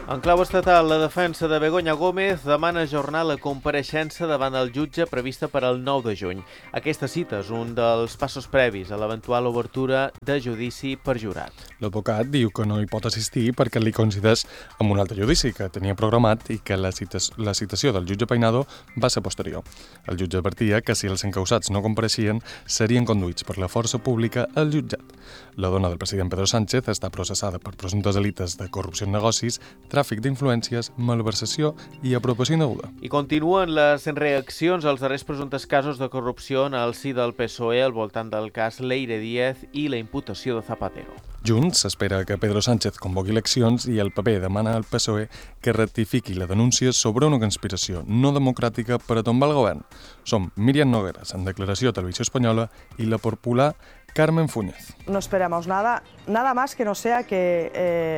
En clau estatal, la defensa de Begoña Gómez demana ajornar la compareixença davant el jutge prevista per al 9 de juny. Aquesta cita és un dels passos previs a l'eventual obertura de judici per jurat. L'advocat diu que no hi pot assistir perquè li coincideix amb un altre judici que tenia programat i que la citació del jutge Peinado va ser posterior. El jutge advertia que si els encausats no compareixien, serien conduïts per la força pública al jutjat. La dona del president Pedro Sánchez està processada per presumptes delites de corrupció en negocis, tràfic d'influències, malversació i apropiació indeguda. I continuen les reaccions als darrers presumptes casos de corrupció en el si del PSOE al voltant del cas Leire Díez i la imputació de Zapatero. Junts s'espera que Pedro Sánchez convoqui eleccions i el PP demana al PSOE que rectifiqui la denúncia sobre una conspiració no democràtica per a tombar el govern. Som Míriam Nogueras, en declaració a Televisió Espanyola, i la popular Carmen Fúñez. No esperamos nada más que no sea que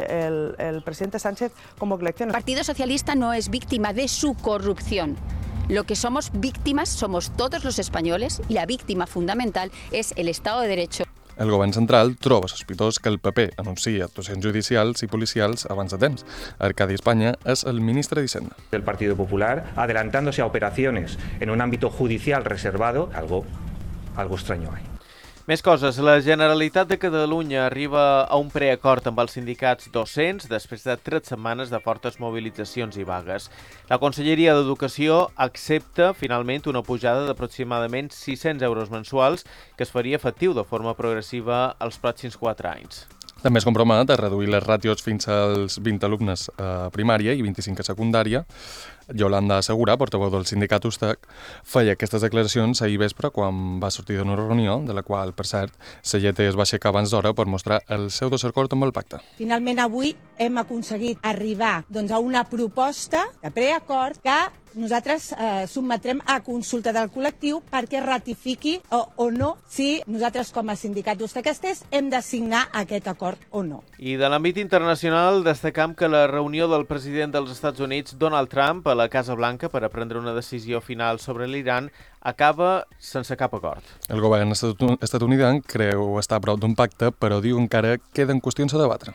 el presidente Sánchez convoque elecciones. El Partido Socialista no es víctima de su corrupción. Lo que somos víctimas somos todos los españoles y la víctima fundamental es el Estado de Derecho. El govern central troba sospitós que el PP anuncia actuacions judicials i policials abans de temps. Arcadi España és el ministre d'Hisenda. El Partido Popular adelantándose a operaciones en un ámbito judicial reservado, algo extraño hay. Més coses. La Generalitat de Catalunya arriba a un preacord amb els sindicats docents després de 3 setmanes de fortes mobilitzacions i vagues. La Conselleria d'Educació accepta finalment una pujada d'aproximadament 600 euros mensuals que es faria efectiu de forma progressiva els pròxims 4 anys. També es compromet a reduir les ràtios fins als 20 alumnes a primària i 25 a secundària. Yolanda Segura, portaveu del sindicat USTEC, feia aquestes declaracions ahir vespre quan va sortir d'una reunió, de la qual, per cert, Sellete es va aixecar abans d'hora per mostrar el seu desacord amb el pacte. Finalment avui hem aconseguit arribar a una proposta de preacord que nosaltres sotmetrem a consulta del col·lectiu perquè ratifiqui o no si nosaltres com a sindicat d'Ustecasters hem de signar aquest acord o no. I de l'àmbit internacional destacam que la reunió del president dels Estats Units, Donald Trump, a la Casa Blanca per a prendre una decisió final sobre l'Iran acaba sense cap acord. El govern estatunidenc creu estar a prop d'un pacte, però diu encara queden qüestions a debatre.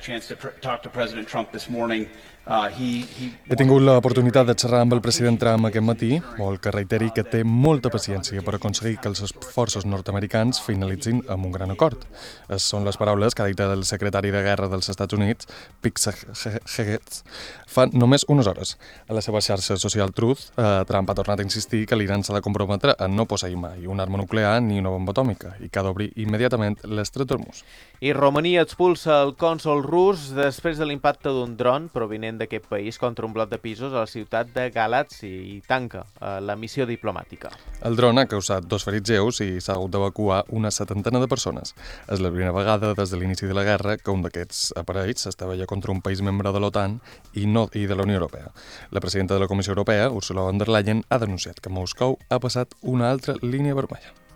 He tingut l'oportunitat de xerrar amb el president Trump aquest matí, vol que reiteri que té molta paciència per aconseguir que els esforços nord-americans finalitzin amb un gran acord. Són les paraules que ha dit el secretari de Guerra dels Estats Units, Pete Hegseth, fa només unes hores. A la seva xarxa social Truth, Trump ha tornat a insistir que l'Iran s'ha de comprometre a no posseir mai una arma nuclear ni una bomba atòmica i que ha d'obrir immediatament l'estret d'Hormuz. I Romania expulsa el cònsol rus després de l'impacte d'un dron provinent d'aquest país contra un bloc de pisos a la ciutat de Galatz i tanca la missió diplomàtica. El dron ha causat 2 ferits lleus i s'ha hagut d'evacuar una 70 de persones. És la primera vegada des de l'inici de la guerra que un d'aquests aparells s'estavella contra un país membre de l'OTAN i de la Unió Europea. La presidenta de la Comissió Europea, Ursula von der Leyen, ha denunciat que Moscou ha passat una altra línia vermella.